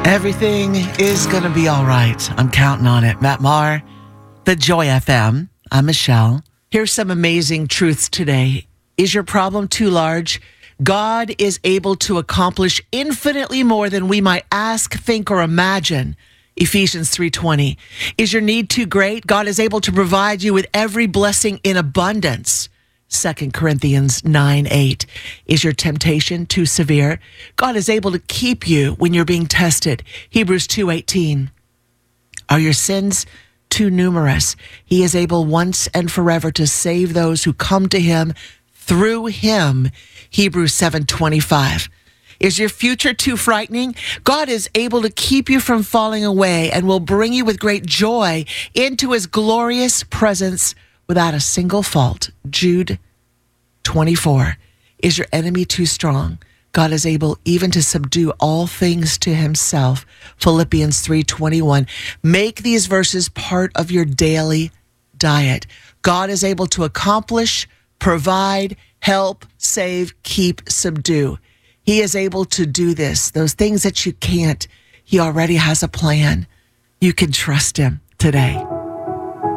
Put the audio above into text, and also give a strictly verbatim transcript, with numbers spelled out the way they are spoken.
Everything is going to be all right. I'm counting on it. Matt Maher, The Joy F M. I'm Michelle. Here's some amazing truths today. Is your problem too large? God is able to accomplish infinitely more than we might ask, think, or imagine. Ephesians three twenty. Is your need too great? God is able to provide you with every blessing in abundance. Second Corinthians nine eight. Is your temptation too severe? God is able to keep you when you're being tested. Hebrews two eighteen. Are your sins too numerous? He is able once and forever to save those who come to him through him. Hebrews seven twenty-five. Is your future too frightening? God is able to keep you from falling away and will bring you with great joy into his glorious presence without a single fault. Jude twenty-four. Is your enemy too strong? God is able even to subdue all things to himself. Philippians three twenty-one. Make these verses part of your daily diet. God is able to accomplish, provide, help, save, keep, subdue. He is able to do this. Those things that you can't, he already has a plan. You can trust him today.